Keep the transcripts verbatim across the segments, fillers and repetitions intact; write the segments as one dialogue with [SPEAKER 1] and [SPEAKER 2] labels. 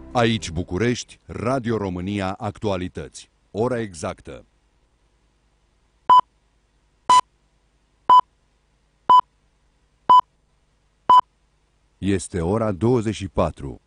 [SPEAKER 1] Aici București, Radio România Actualități. Ora exactă. Este ora douăzeci și patru.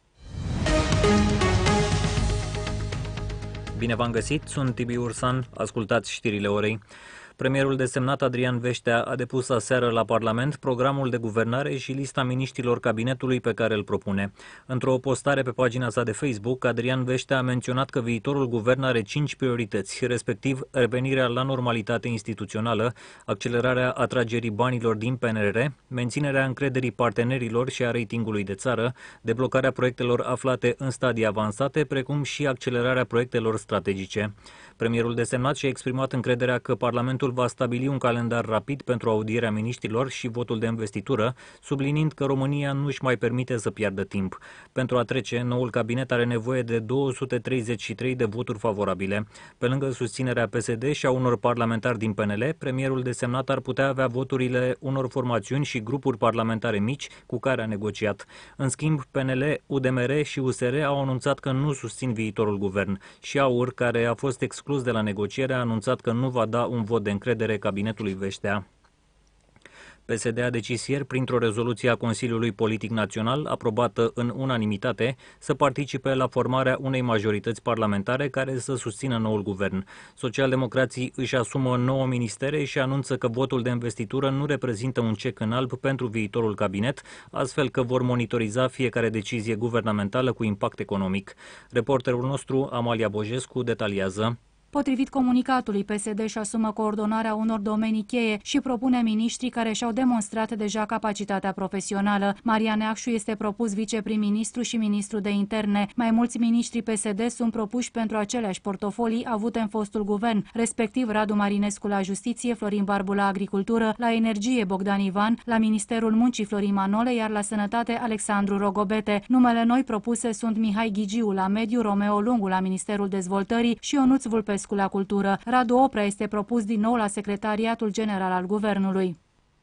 [SPEAKER 2] Bine v-am găsit, sunt Tibi Ursan, ascultați știrile orei. Premierul desemnat Adrian Veștea a depus aseară la Parlament programul de guvernare și lista miniștrilor cabinetului pe care îl propune. Într-o postare pe pagina sa de Facebook, Adrian Veștea a menționat că viitorul guvern are cinci priorități, respectiv revenirea la normalitate instituțională, accelerarea atragerii banilor din P N R R, menținerea încrederii partenerilor și a ratingului de țară, deblocarea proiectelor aflate în stadii avansate, precum și accelerarea proiectelor strategice. Premierul desemnat și-a exprimat încrederea că Parlamentul va stabili un calendar rapid pentru audierea miniștrilor și votul de investitură, subliniind că România nu își mai permite să piardă timp. Pentru a trece, noul cabinet are nevoie de două sute treizeci și trei de voturi favorabile. Pe lângă susținerea P S D și a unor parlamentari din P N L, premierul desemnat ar putea avea voturile unor formațiuni și grupuri parlamentare mici cu care a negociat. În schimb, P N L, U D M R și U S R au anunțat că nu susțin viitorul guvern și A U R, care a fost exclus de la negociere, a anunțat că nu va da un vot de încredere cabinetului Veștea. P S D a decis ieri, printr-o rezoluție a Consiliului Politic Național, aprobată în unanimitate, să participe la formarea unei majorități parlamentare care să susțină noul guvern. Socialdemocrații își asumă nouă ministere și anunță că votul de investitură nu reprezintă un cec în alb pentru viitorul cabinet, astfel că vor monitoriza fiecare decizie guvernamentală cu impact economic. Reporterul nostru, Amalia Bojescu, detaliază.
[SPEAKER 3] Potrivit comunicatului, P S D își asumă coordonarea unor domenii cheie și propune miniștri care și-au demonstrat deja capacitatea profesională. Marian Neacșu este propus viceprim-ministru și ministru de interne. Mai mulți miniștri P S D sunt propuși pentru aceleași portofolii avute în fostul guvern, respectiv Radu Marinescu la Justiție, Florin Barbu la Agricultură, la Energie Bogdan Ivan, la Ministerul Muncii Florin Manole, iar la Sănătate Alexandru Rogobete. Numele noi propuse sunt Mihai Ghigiu la Mediu, Romeo Lungu la Ministerul Dezvoltării și Ionuț Vulpescu la Cultură. Radu Oprea este propus din nou la Secretariatul General al Guvernului.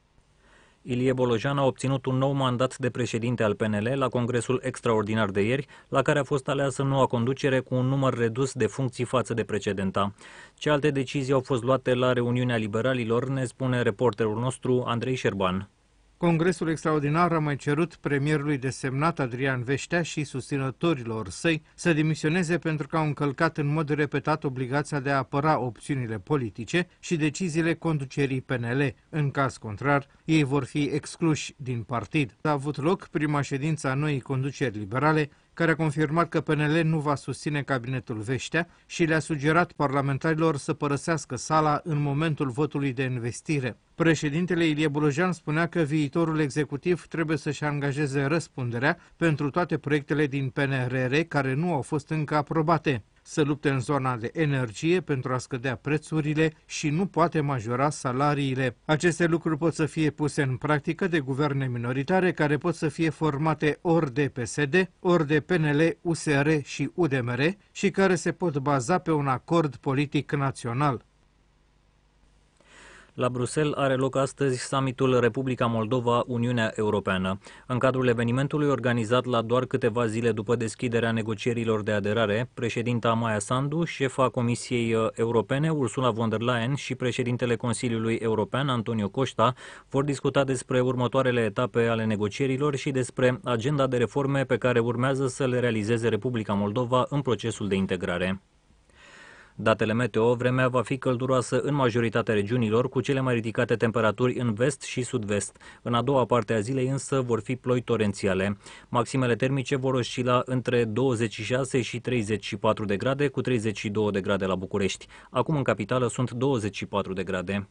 [SPEAKER 2] Ilie Bolojan a obținut un nou mandat de președinte al P N L la congresul extraordinar de ieri, la care a fost aleasă noua conducere cu un număr redus de funcții față de precedenta. Ce alte decizii au fost luate la reuniunea liberalilor, ne spune reporterul nostru Andrei Șerban.
[SPEAKER 4] Congresul extraordinar a mai cerut premierului desemnat Adrian Veștea și susținătorilor săi să demisioneze pentru că au încălcat în mod repetat obligația de a apăra opțiunile politice și deciziile conducerii P N L. În caz contrar, ei vor fi excluși din partid. A avut loc prima ședință a noii conduceri liberale, care a confirmat că P N L nu va susține cabinetul Veștea și le-a sugerat parlamentarilor să părăsească sala în momentul votului de investire. Președintele Ilie Bolojan spunea că viitorul executiv trebuie să-și angajeze răspunderea pentru toate proiectele din P N R R care nu au fost încă aprobate, să lupte în zona de energie pentru a scădea prețurile și nu poate majora salariile. Aceste lucruri pot să fie puse în practică de guverne minoritare care pot să fie formate ori de P S D, ori de P N L, U S R și U D M R și care se pot baza pe un acord politic național.
[SPEAKER 2] La Bruxelles are loc astăzi summitul Republica Moldova-Uniunea Europeană. În cadrul evenimentului organizat la doar câteva zile după deschiderea negocierilor de aderare, președinta Maia Sandu, șefa Comisiei Europene Ursula von der Leyen și președintele Consiliului European Antonio Costa vor discuta despre următoarele etape ale negocierilor și despre agenda de reforme pe care urmează să le realizeze Republica Moldova în procesul de integrare. Datele meteo, vremea va fi călduroasă în majoritatea regiunilor, cu cele mai ridicate temperaturi în vest și sud-vest. În a doua parte a zilei însă vor fi ploi torențiale. Maximele termice vor oscila între douăzeci și șase și treizeci și patru de grade, cu treizeci și două de grade la București. Acum în capitală sunt douăzeci și patru de grade.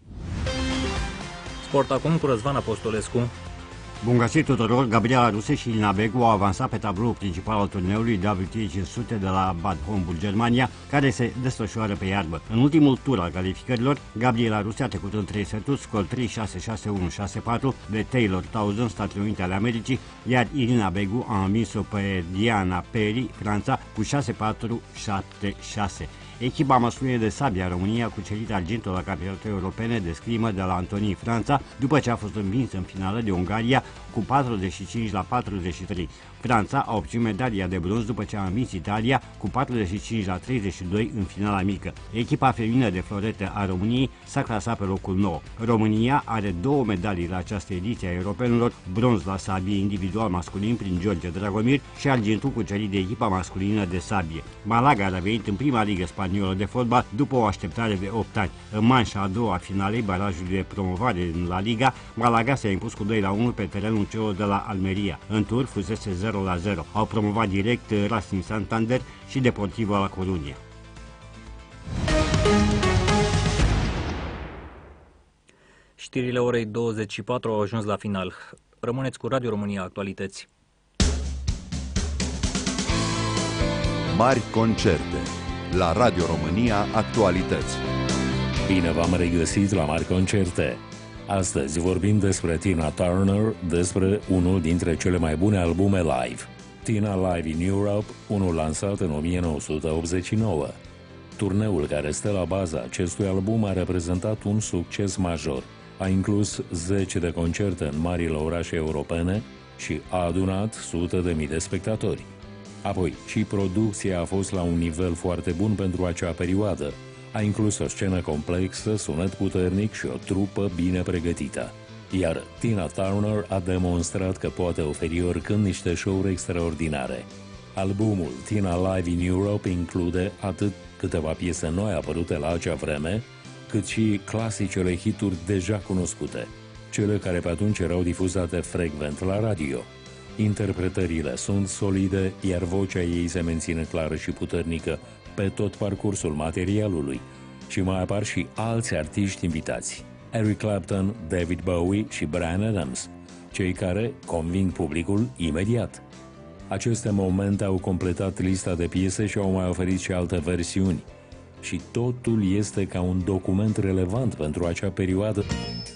[SPEAKER 2] Sport acum cu Răzvan Apostolescu.
[SPEAKER 5] Bun găsit tuturor! Gabriela Ruse și Irina Begu au avansat pe tabloul principal al turneului W T A cinci sute de la Bad Homburg, Germania, care se desfășoară pe iarbă. În ultimul tur al calificărilor, Gabriela Ruse a trecut în trei seturi, scor trei șase șase unu șase patru de Taylor Townsend, Statele Unite ale Americii, iar Irina Begu a învins-o pe Diana Peri, Franța, cu șase patru șapte șase. Echipa masculină de sabie a României a cucerit argintul la campionatele europene de scrimă de la Antonii, Franța, după ce a fost învinsă în finală de Ungaria cu patruzeci și cinci la patruzeci și trei. Franța a obținut medalia de bronz după ce a învins Italia cu patruzeci și cinci la treizeci și doi în finala mică. Echipa feminină de florete a României s-a clasat pe locul nouă. România are două medalii la această ediție a europenilor, bronz la sabie individual masculin prin George Dragomir și argintul cucerit de echipa masculină de sabie. Malaga a revenit în prima ligă spaniolă de fotbal după o așteptare de opt ani. În manșa a doua a finalei barajului de promovare în La Liga, Malaga s-a impus cu doi la unu pe terenul celor de la Almeria. În tur fusese zero la zero. Au promovat direct Racing Santander și Deportivo La Coruña.
[SPEAKER 2] Știrile orei douăzeci și patru au ajuns la final. Rămâneți cu Radio România Actualități.
[SPEAKER 1] Mari concerte la Radio România Actualități.
[SPEAKER 6] Bine v-am regăsit la Mari Concerte. Astăzi vorbim despre Tina Turner, despre unul dintre cele mai bune albume live. Tina Live in Europe, unul lansat în o mie nouă sute optzeci și nouă. Turneul care stă la baza acestui album a reprezentat un succes major. A inclus zece de concerte în marile orașe europene și a adunat sute de mii de spectatori. Apoi, și producția a fost la un nivel foarte bun pentru acea perioadă. A inclus o scenă complexă, sunet puternic și o trupă bine pregătită. Iar Tina Turner a demonstrat că poate oferi oricând niște show-uri extraordinare. Albumul Tina Live in Europe include atât câteva piese noi apărute la acea vreme, cât și clasicele hituri deja cunoscute, cele care pe atunci erau difuzate frecvent la radio. Interpretările sunt solide, iar vocea ei se menține clară și puternică pe tot parcursul materialului și mai apar și alți artiști invitați, Eric Clapton, David Bowie și Bryan Adams, cei care conving publicul imediat. Aceste momente au completat lista de piese și au mai oferit și alte versiuni. Și totul este ca un document relevant pentru acea perioadă.